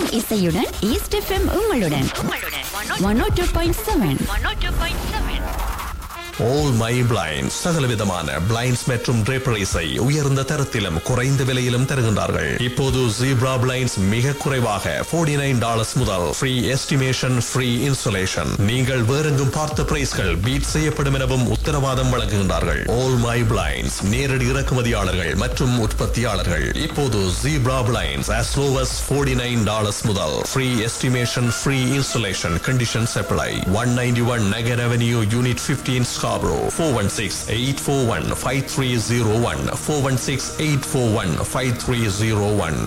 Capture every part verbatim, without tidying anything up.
இசையுடன் east FM உங்களுடன் one O two point seven. All My Blinds சகலவிதமான blinds மற்றும் draperies-ஐ உயர்ந்த தரத்திலும் குறைந்த விலையிலும் தருகின்றார்கள். இப்போது Zebra Blinds மிக குறைவாக forty nine dollars முதல் free estimation, free installation. நீங்கள் வேறெங்கும் பார்த்த பிரைஸ்கள் பீட் செய்யப்படும் எனவும் உத்தரவாதம் வழங்குகின்றார்கள். All My Blinds நேரடி இறக்குமதியாளர்கள் மற்றும் உற்பத்தியாளர்கள். இப்போது Zebra Blinds as low as forty nine dollars முதல் free estimation, free installation. Conditions apply. one ninety-one Nagar Avenue, Unit fifteen, Scarborough. four one six, eight four one, five three zero one. four one six, eight four one, five three zero one.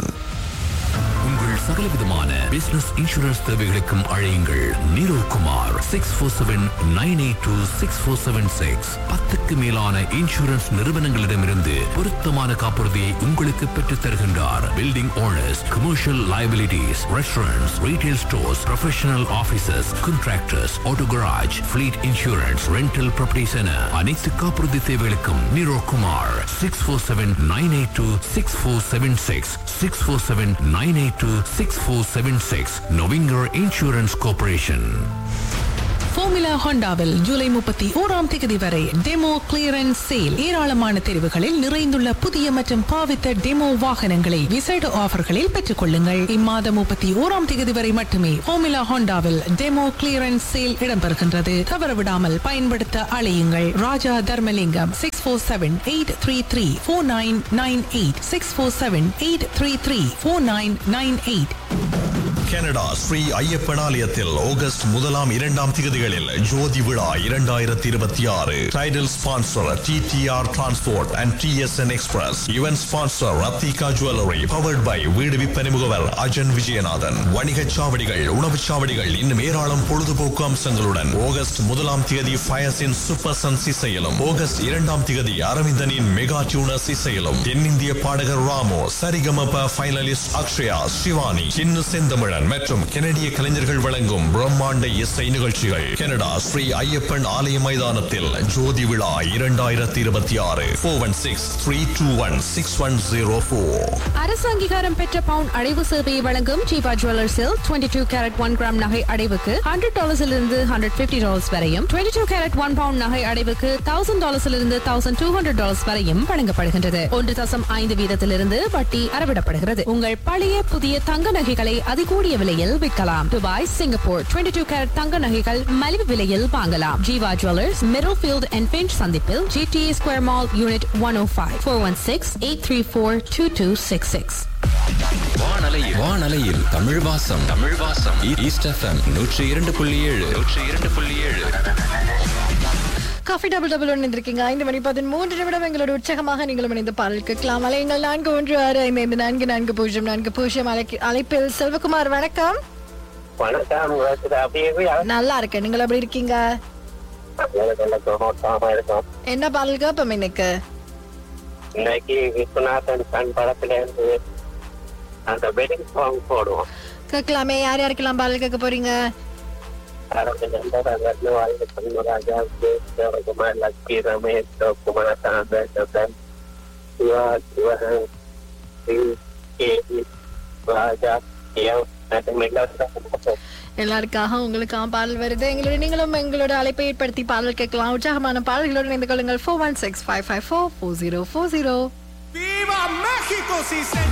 உங்கள் சகலவிதமான business insurance தேவைகளுக்கும் அழையுங்கள் நீரோ Kumar six four seven nine eight two six four seven six. பத்துக்கு மேலான insurance நிறுவனங்களிடமிருந்து பொருத்தமான காப்புறுதியை உங்களுக்கு பெற்றுத் தருகின்றார். Building owners, commercial liabilities, restaurants, retail stores, professional offices, contractors, auto garage, fleet insurance, rental properties என அனைத்து காப்புறுதி தேவைகளுக்கும் நீரோ Kumar six four seven nine eight two six four seven six six four seven nine eight two six four seven six. Novinger Insurance Corporation. Formula ஹோண்டாவில் July முப்பத்தி ஓராம் தேதி வரை demo clearance sale. ஏராளமான தெரிவுகளில் நிறைந்துள்ள புதிய மற்றும் பாவித்த டெமோ வாகனங்களை விசேட ஆஃபர்களில் பெற்றுக் கொள்ளுங்கள். இம்மாதம் முப்பத்தி ஓராம் தேதி வரை மட்டுமே ஃபார்முலா ஹோண்டாவில் டெமோ கிளியரன்ஸ் சேல் இடம்பெறுகின்றது. தவறவிடாமல் பயன்படுத்த அழையுங்கள். ராஜா Dharmalingam six four seven eight three three four nine nine eight six four seven eight three three four nine nine eight. Canada Sri Ayyappan ஆலயத்தில் ஆகஸ்ட் முதலாம் இரண்டாம் திகதிகளில் ஜோதி விழா இரண்டாயிரத்தி இருபத்தி ஆறு. Title sponsor D D R transport and D S N express. Event sponsor Rathika jewellery. Powered by வீடு விற்பனை முகவர் அஜன் விஜயநாதன். வணிகச் சாவடிகள், உணவுச் சாவடிகள், இன்னும் ஏராளம் பொழுதுபோக்கு அம்சங்களுடன் ஆகஸ்ட் முதலாம் தேதி ஃபயர்ஸின் சூப்பர் சன்ஸ் இசையிலும், ஆகஸ்ட் இரண்டாம் தேதி அரவிந்தனின் மெகா டியூனர்ஸ் இசையிலும், தென்னிந்திய பாடகர் ராமோ, சரிகமப ஃபைனலிஸ்ட் அக்ஷயா, சிவானி, சின்னு செந்தமிழன் மற்றும் கனடிய கலைஞர்கள் வழங்கும் பிரம்மாண்ட இசை நிகழ்ச்சிகள். கனடா ஸ்ரீ ஐயப்பன் ஆலய மைதானத்தில் ஜோதி விழா இரண்டாயிரத்தி இருபத்தி ஆறு. Four one six three two one six one zero four. அரசு அங்கீகாரம் பெற்ற பவுன் அடைவு சேவையை வழங்கும் Jeeva ஜுவல்லர்ஸில் twenty two carat one gram நகை அடைவுக்கு ஹண்ட்ரட் டாலர்ஸிலிருந்து ஹண்ட்ரட் பிப்டி டாலர்ஸ் வரையும், twenty two carat one bound நகை அடைவுக்கு thousand டாலர்ஸிலிருந்து thousand two hundred dollars வரையும் வழங்கப்படுகின்றது. ஒன்று தசம் ஐந்து வீதத்திலிருந்து வட்டி அறவிடப்படுகிறது. உங்கள் பழைய புதிய தங்க நகைகளை அதிகூடிய விலையில் விற்கலாம். Dubai, Singapore twenty two carat தங்க நகைகள் மலிவு விலையில் வாங்கலாம். Jeeva jewellers, middle field and pinch சந்திப்பில், GTA square mall, unit one ஓ five. Four one six eight three four two two six six. வானலையில் வானலையில் தமிழ் வாசம் தமிழ் வாசம் ஈஸ்ட் எஃப்எம் நூற்றி இரண்டு புள்ளி ஏழு நூற்றி இரண்டு புள்ளி ஏழு. காஃபி டபுள் டபுள் ஒன்று இருக்கீங்க. ஐந்து மணி பதிமூன்று நிமிடம் எங்களோட உற்சாகமாக நீங்களும் இணைந்து பாடல் கேட்கலாம். அலைங்கள் நான்கு ஒன்று ஆறு ஐந்து ஐந்து நான்கு நான்கு பூஜ்ஜியம் நான்கு பூஜ்ஜியம். அழைப்பில் செல்வகுமார், வணக்கம். வணக்கம். நல்லா இருக்கேன், நீங்கள் எப்படி இருக்கீங்க? என்ன பாடல் கேட்போம் இன்னைக்கு? இன்னைக்கு விஸ்வநாதன் கண் படத்துல இருந்து அந்த வெட்டிங் சாங் போடுவோம். கேட்கலாமே. யார் யாருக்கெல்லாம் பாடல் கேட்க போறீங்க? குமார், லட்சுமி, ரமேஷ், குமார், சாந்தன், சிவா, சிவகன், ராஜா, எல்லாருக்காக உங்களுக்காக பாடல் வருது. எங்களோட நீங்களும் எங்களோட அழைப்பை ஏற்படுத்தி பாடல் கேட்கலாம். உற்சாகமான பாடல்களோடு இணைந்து கொள்ளுங்கள். Four one six five five four four zero four zero.